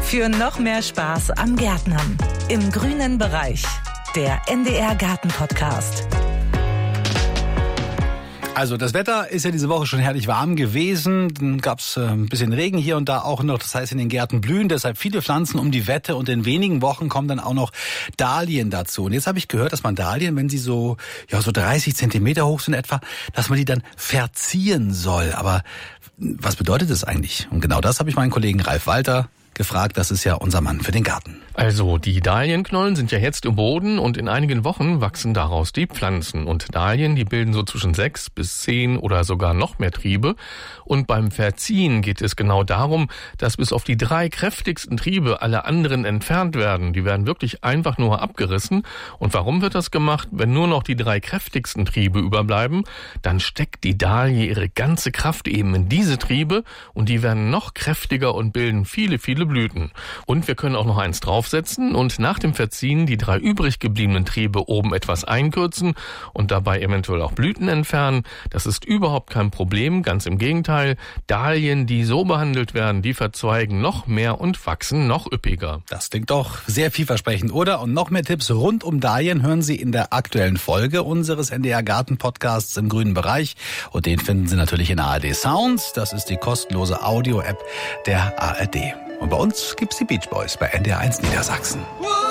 Für noch mehr Spaß am Gärtnern. Im grünen Bereich. Der NDR Garten Podcast. Also das Wetter ist ja diese Woche schon herrlich warm gewesen. Dann gab es ein bisschen Regen hier und da auch noch. Das heißt, in den Gärten blühen deshalb viele Pflanzen um die Wette. Und in wenigen Wochen kommen dann auch noch Dahlien dazu. Und jetzt habe ich gehört, dass man Dahlien, wenn sie so 30 Zentimeter hoch sind etwa, dass man die dann verzieren soll. Aber was bedeutet das eigentlich? Und genau das habe ich meinen Kollegen Ralf Walter gefragt. Das ist ja unser Mann für den Garten. Also die Dahlienknollen sind ja jetzt im Boden und in einigen Wochen wachsen daraus die Pflanzen. Und Dahlien, die bilden so zwischen 6 bis 10 oder sogar noch mehr Triebe. Und beim Verziehen geht es genau darum, dass bis auf die 3 kräftigsten Triebe alle anderen entfernt werden. Die werden wirklich einfach nur abgerissen. Und warum wird das gemacht? Wenn nur noch die 3 kräftigsten Triebe überbleiben, dann steckt die Dahlie ihre ganze Kraft eben in diese Triebe und die werden noch kräftiger und bilden viele, viele Blüten. Und wir können auch noch eins draufsetzen und nach dem Verziehen die 3 übrig gebliebenen Triebe oben etwas einkürzen und dabei eventuell auch Blüten entfernen. Das ist überhaupt kein Problem, ganz im Gegenteil. Dahlien, die so behandelt werden, die verzweigen noch mehr und wachsen noch üppiger. Das klingt doch sehr vielversprechend, oder? Und noch mehr Tipps rund um Dahlien hören Sie in der aktuellen Folge unseres NDR Garten Podcasts im grünen Bereich. Und den finden Sie natürlich in ARD Sounds. Das ist die kostenlose Audio-App der ARD. Und bei uns gibt's die Beach Boys bei NDR 1 Niedersachsen.